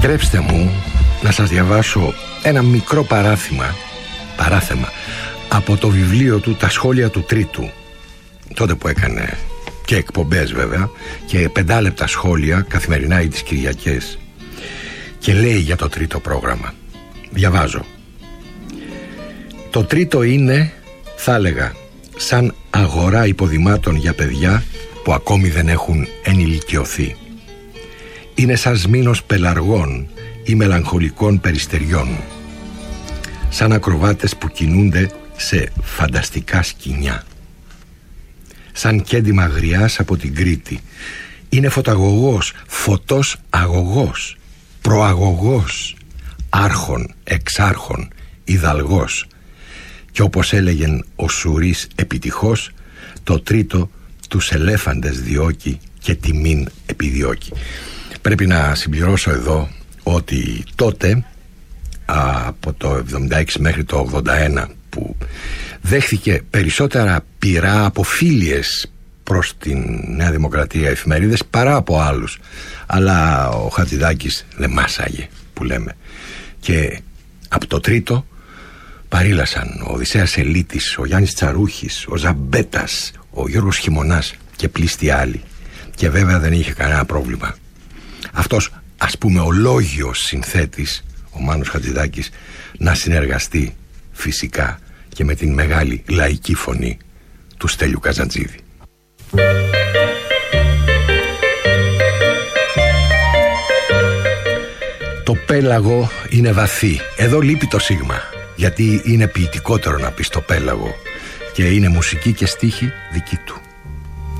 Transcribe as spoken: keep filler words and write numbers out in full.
Επιτρέψτε μου να σας διαβάσω ένα μικρό παράθεμα, παράθεμα από το βιβλίο του «Τα σχόλια του Τρίτου», τότε που έκανε και εκπομπές βέβαια και πεντάλεπτα σχόλια καθημερινά ή τις Κυριακές, και λέει για το τρίτο πρόγραμμα. Διαβάζω. Το τρίτο είναι, θα έλεγα, σαν αγορά υποδημάτων για παιδιά που ακόμη δεν έχουν ενηλικιωθεί. Είναι σαν σμήνος πελαργών ή μελαγχολικών περιστεριών, σαν ακροβάτες που κινούνται σε φανταστικά σκηνιά, σαν κέντημα αγριάς από την Κρήτη. Είναι φωταγωγός, φωτός αγωγός, προαγωγός, άρχον, εξάρχον, ιδαλγός. Και όπως έλεγεν ο Σουρής επιτυχώς, το τρίτο τους ελέφαντες διώκει και τιμήν επιδιώκει. Πρέπει να συμπληρώσω εδώ ότι τότε, από το εβδομήντα έξι μέχρι το ογδόντα ένα, που δέχθηκε περισσότερα πειρά από φίλιες προς την Νέα Δημοκρατία εφημερίδες παρά από άλλους, αλλά ο Χατζηδάκης δεν μάσαγε, που λέμε. Και από το τρίτο παρήλασαν ο Οδυσσέας Ελίτης, ο Γιάννης Τσαρούχης, ο Ζαμπέτας, ο Γιώργος Χειμωνάς και πλήστοι άλλοι. Και βέβαια δεν είχε κανένα πρόβλημα αυτός, ας πούμε, ο λόγιος συνθέτης, ο Μάνος Χατζηδάκης, να συνεργαστεί φυσικά και με την μεγάλη λαϊκή φωνή του Στέλιου Καζαντζίδη. Το πέλαγο είναι βαθύ. Εδώ λείπει το σίγμα, γιατί είναι ποιητικότερο να πεις το πέλαγο, και είναι μουσική και στίχη δική του.